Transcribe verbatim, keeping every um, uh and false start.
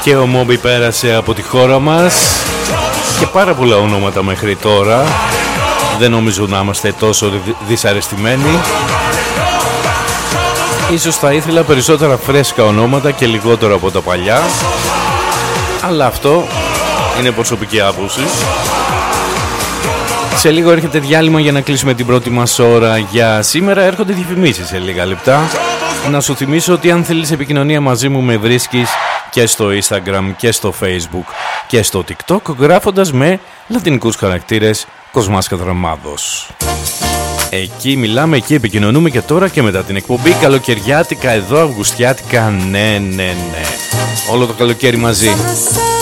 Και ο Μόμπι πέρασε από τη χώρα μας και πάρα πολλά ονόματα μέχρι τώρα. Δεν νομίζω να είμαστε τόσο δυσαρεστημένοι. Ίσως θα ήθελα περισσότερα φρέσκα ονόματα και λιγότερο από τα παλιά, αλλά αυτό είναι προσωπική άποψη. Σε λίγο έρχεται διάλειμμα για να κλείσουμε την πρώτη μας ώρα για σήμερα. Έρχονται διαφημίσεις σε λίγα λεπτά. Να σου θυμίσω ότι αν θέλεις επικοινωνία μαζί μου με βρίσκεις και στο Instagram και στο Facebook και στο TikTok γράφοντας με λατινικούς χαρακτήρες Κοσμάς Κατραμάδος. Εκεί μιλάμε, εκεί επικοινωνούμε και τώρα και μετά την εκπομπή. Καλοκαιριάτικα εδώ, αυγουστιάτικα, ναι ναι ναι, όλο το καλοκαίρι μαζί.